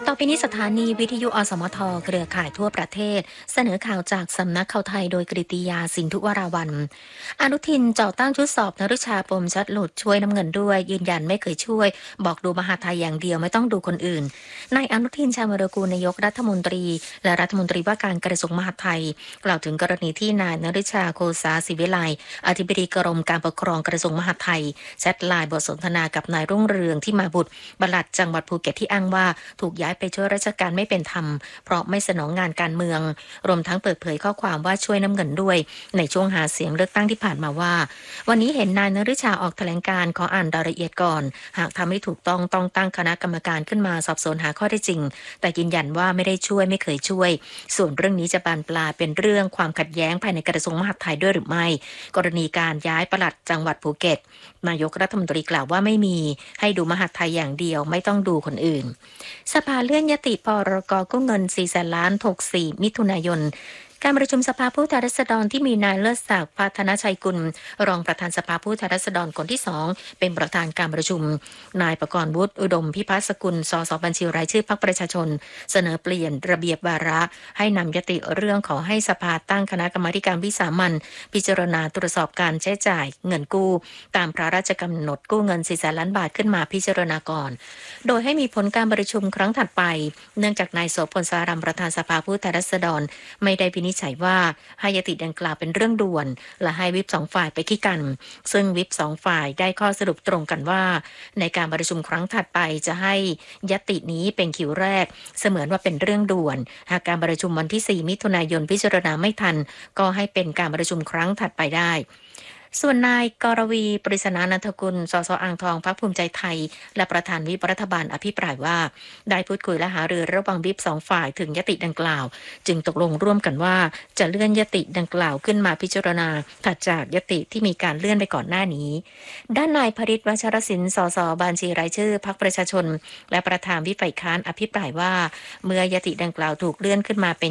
ต่อไปนี้สถานีวิทยุอสมทเครือข่ายทั่วประเทศเสนอข่าวจากสำนักข่าวไทยโดยกฤติยาสินธุวราวัลย์อนุทินเจาะตั้งชุดสอบนฤชาปมชัดหลุดช่วยน้ำเงินด้วยยืนยันไม่เคยช่วยบอกดูมหาดไทยอย่างเดียวไม่ต้องดูคนอื่นนายอนุทินชาญวรกูลนายกรัฐมนตรีและรัฐมนตรีว่าการกระทรวงมหาดไทยกล่าวถึงกรณีที่นายนฤชาโคสาศิวิไลอธิบดีกรมการปกครองกระทรวงมหาดไทยแชทไลน์บทสนทนากับนายรุ่งเรืองที่มาบุตรปลัดจังหวัดภูเก็ตที่อ้างว่าถูกย้ายไปช่วยราชการไม่เป็นธรรมเพราะไม่สนองงานการเมืองรวมทั้งเปิดเผยข้อความว่าช่วยน้ำเงินด้วยในช่วงหาเสียงเลือกตั้งที่ผ่านมาว่าวันนี้เห็นนายนฤชาออกแถลงการขออ่านรายละเอียดก่อนหากทำไม่ถูกต้องตั้งคณะกรรมการขึ้นมาสอบสวนหาข้อเท็จจริงแต่ยืนยันว่าไม่ได้ช่วยไม่เคยช่วยส่วนเรื่องนี้จะบานปลายเป็นเรื่องความขัดแย้งภายในกระทรวงมหาดไทยด้วยหรือไม่กรณีการย้ายปลัดจังหวัดภูเก็ตนายกรัฐมนตรีกล่าวว่าไม่มีให้ดูมหาดไทยอย่างเดียวไม่ต้องดูคนอื่นสภาเลื่อนยติพรก.กู้เงิน4แสนล้าน64มิถุนายนการประชุมสภาผู้แทนราษฎรที่มีนายเลิศศักดิ์พัฒนชัยกุลรองประธานสภาผู้แทนราษฎรคนที่2เป็นประธานการประชุมนายประกรณ์วุฒิอุดมพิพัฒน์สกุลสสบัญชีรายชื่อพรรคประชาชนเสนอเปลี่ยนระเบียบวาระให้นำยติเรื่องขอให้สภาตั้งคณะกรรมาการวิสามัญพิจารณาตรวจสอบการใช้จ่ายเงินกู้ตามพระราชกำหนดกู้เงิน4แสนล้านบาทขึ้นมาพิจารณาก่อนโดยให้มีผลการประชุมครั้งถัดไปเนื่องจากนายโสพลสารัมประธานสภาผู้แทนราษฎรไม่ได้วินิจฉัยว่าให้ยติดังกล่าวเป็นเรื่องด่วนและให้วิป2ฝ่ายไปขี้กันซึ่งวิป2ฝ่ายได้ข้อสรุปตรงกันว่าในการประชุมครั้งถัดไปจะให้ยตินี้เป็นคิวแรกเสมือนว่าเป็นเรื่องด่วนหากการประชุมวันที่4มิถุนายนพิจารณาไม่ทันก็ให้เป็นการประชุมครั้งถัดไปได้ส่วนนายกรวีปริศนานันทกุลสสอ่างทองพรรคภูมิใจไทยและประธานวิปรัฐบาลอภิปรายว่าได้พูดคุยและหารือระหว่างวิป2ฝ่ายถึงยติดังกล่าวจึงตกลงร่วมกันว่าจะเลื่อนยติดังกล่าวขึ้นมาพิจารณาถัดจากยติที่มีการเลื่อนไปก่อนหน้านี้ด้านนายพฤทธิ์วชรศิลป์สสบัญชีรายชื่อพรรคประชาชนและประธานวิปฝ่ายค้านอภิปรายว่าเมื่อยติดังกล่าวถูกเลื่อนขึ้นมาเป็น